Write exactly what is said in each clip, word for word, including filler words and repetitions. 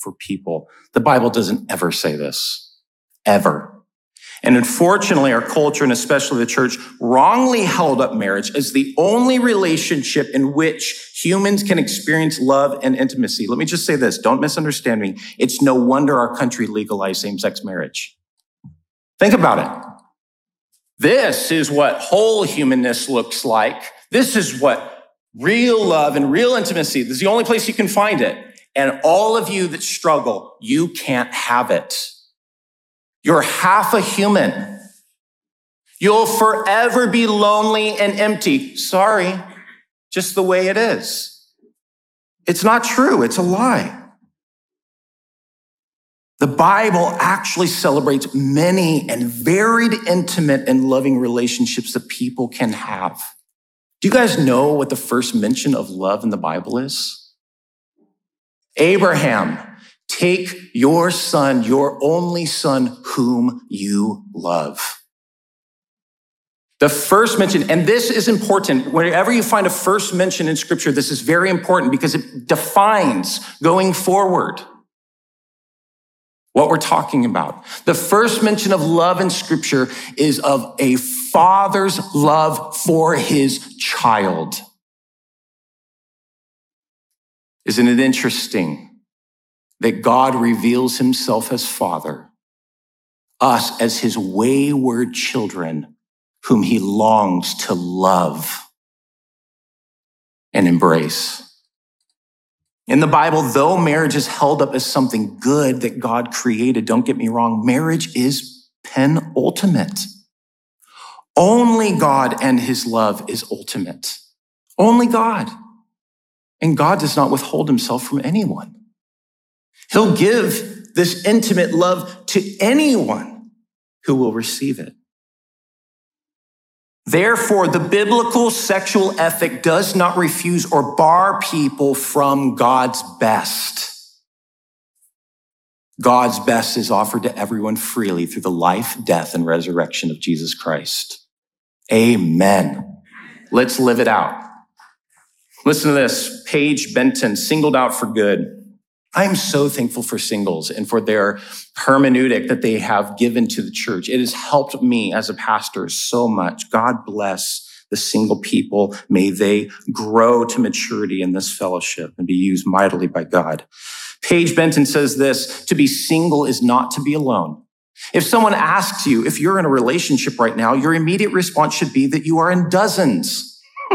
for people. The Bible doesn't ever say this, ever. And unfortunately, our culture, and especially the church, wrongly held up marriage as the only relationship in which humans can experience love and intimacy. Let me just say this, don't misunderstand me. It's no wonder our country legalized same-sex marriage. Think about it. This is what whole humanness looks like. This is what real love and real intimacy, this is the only place you can find it. And all of you that struggle, you can't have it. You're half a human. You'll forever be lonely and empty. Sorry, just the way it is. It's not true. It's a lie. The Bible actually celebrates many and varied, intimate, and loving relationships that people can have. Do you guys know what the first mention of love in the Bible is? Abraham, take your son, your only son, whom you love. The first mention, and this is important. Whenever you find a first mention in Scripture, this is very important because it defines going forward what we're talking about. The first mention of love in Scripture is of a father's love for his child. Isn't it interesting that God reveals himself as Father, us as his wayward children, whom he longs to love and embrace? In the Bible, though marriage is held up as something good that God created, don't get me wrong, marriage is penultimate. Only God and his love is ultimate. Only God. And God does not withhold himself from anyone. He'll give this intimate love to anyone who will receive it. Therefore, the biblical sexual ethic does not refuse or bar people from God's best. God's best is offered to everyone freely through the life, death, and resurrection of Jesus Christ. Amen. Let's live it out. Listen to this. Paige Benton, Singled Out for Good. I am so thankful for singles and for their hermeneutic that they have given to the church. It has helped me as a pastor so much. God bless the single people. May they grow to maturity in this fellowship and be used mightily by God. Paige Benton says this, to be single is not to be alone. If someone asks you if you're in a relationship right now, your immediate response should be that you are in dozens.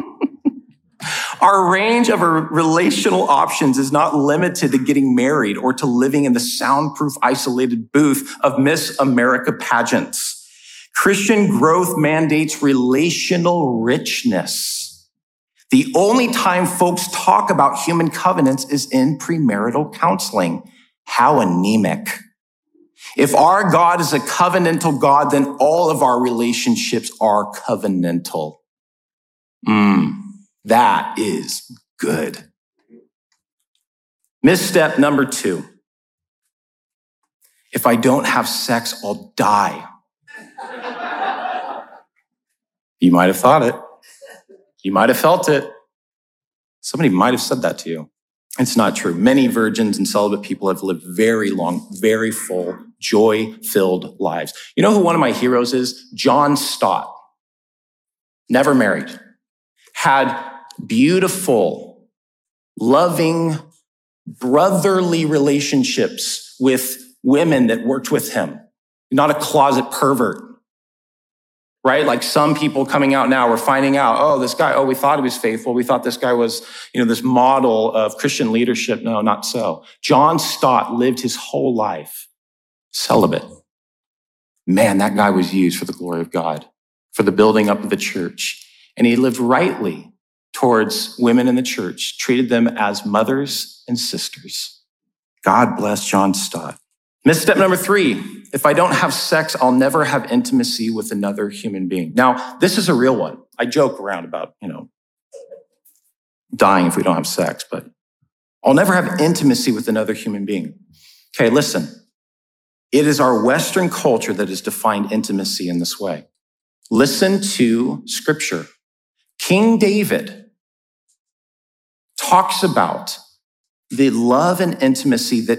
Our range of our relational options is not limited to getting married or to living in the soundproof, isolated booth of Miss America pageants. Christian growth mandates relational richness. The only time folks talk about human covenants is in premarital counseling. How anemic. If our God is a covenantal God, then all of our relationships are covenantal. Hmm. That is good. Misstep number two. If I don't have sex, I'll die. You might have thought it. You might have felt it. Somebody might have said that to you. It's not true. Many virgins and celibate people have lived very long, very full, joy-filled lives. You know who one of my heroes is? John Stott. Never married. Had beautiful, loving, brotherly relationships with women that worked with him. Not a closet pervert, right? Like some people coming out now, we're finding out, oh, this guy, oh, we thought he was faithful. We thought this guy was, you know, this model of Christian leadership. No, not so. John Stott lived his whole life celibate. Man, that guy was used for the glory of God, for the building up of the church. And he lived rightly towards women in the church, treated them as mothers and sisters. God bless John Stott. Misstep number three, if I don't have sex, I'll never have intimacy with another human being. Now, this is a real one. I joke around about, you know, dying if we don't have sex, but I'll never have intimacy with another human being. Okay, listen. It is our Western culture that has defined intimacy in this way. Listen to Scripture. King David talks about the love and intimacy that